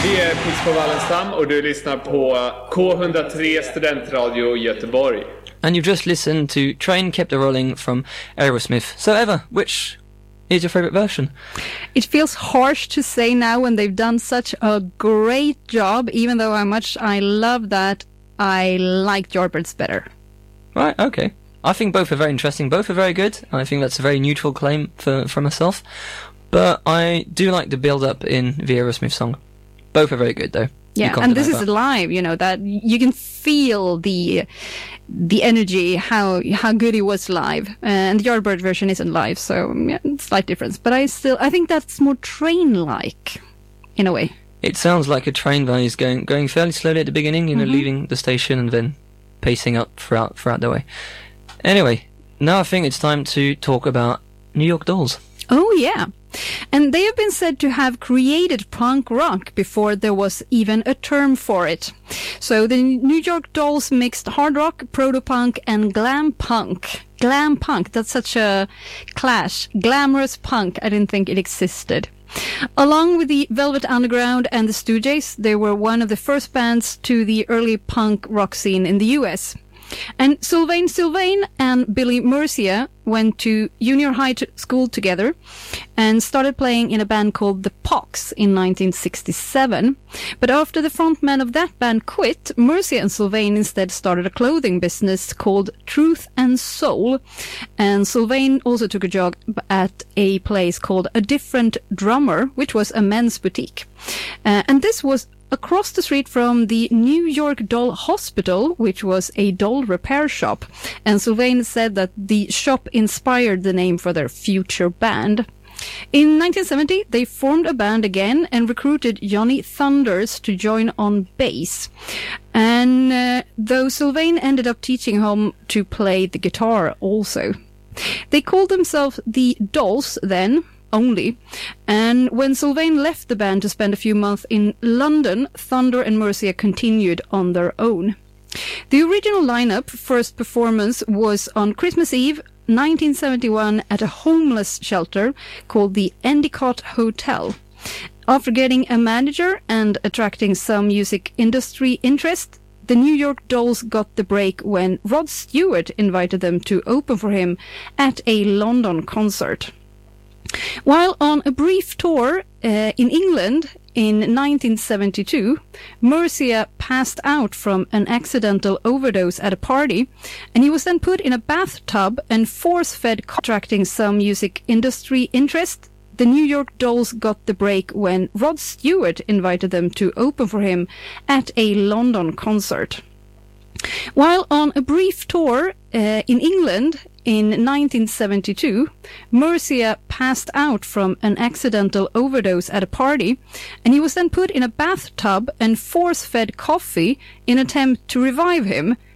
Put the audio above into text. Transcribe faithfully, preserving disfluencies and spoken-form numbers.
Vi är Pix på Wallenstam och du lyssnar på K one oh three Studentradio Göteborg. And you've just listened to Train Kept a Rolling from Aerosmith. So Eva, which is your favourite version? It feels harsh to say now when they've done such a great job, even though how much I love that, I like Yardbirds better. Right, okay. I think both are very interesting. Both are very good. I think that's a very neutral claim for, for myself. But I do like the build-up in the Aerosmith song. Both are very good, though. Yeah, and this is live, you know, that you can feel the the energy, how how good it was live. And the Yardbird version isn't live, so yeah, slight difference. But I still, I think that's more train-like, in a way. It sounds like a train that is going going fairly slowly at the beginning, you know, mm-hmm. leaving the station and then pacing up throughout throughout the way. Anyway, now I think it's time to talk about New York Dolls. Oh, yeah. And they have been said to have created punk rock before there was even a term for it. So the New York Dolls mixed hard rock, proto-punk and glam punk. Glam punk, that's such a clash. Glamorous punk, I didn't think it existed. Along with the Velvet Underground and the Stooges, they were one of the first bands to the early punk rock scene in the U S. And Sylvain Sylvain and Billy Murcia went to junior high t- school together and started playing in a band called The Pox in nineteen sixty-seven. But after the frontman of that band quit, Murcia and Sylvain instead started a clothing business called Truth and Soul. And Sylvain also took a job at a place called A Different Drummer, which was a men's boutique. Uh, and this was across the street from the New York Doll Hospital, which was a doll repair shop. And Sylvain said that the shop inspired the name for their future band. In nineteen seventy, they formed a band again and recruited Johnny Thunders to join on bass. And uh, though Sylvain ended up teaching him to play the guitar also. They called themselves the Dolls then, only. And when Sylvain left the band to spend a few months in London, Thunder and Murcia continued on their own. The original lineup first performance was on Christmas Eve nineteen seventy-one at a homeless shelter called the Endicott Hotel. After getting a manager and attracting some music industry interest, the New York Dolls got the break when Rod Stewart invited them to open for him at a London concert. While on a brief tour uh, in England in nineteen seventy-two, Murcia passed out from an accidental overdose at a party, and he was then put in a bathtub and force-fed, attracting some music industry interest. The New York Dolls got the break when Rod Stewart invited them to open for him at a London concert. While on a brief tour uh, in England in nineteen seventy-two, Murcia passed out from an accidental overdose at a party, and he was then put in a bathtub and force-fed coffee in an attempt to revive him.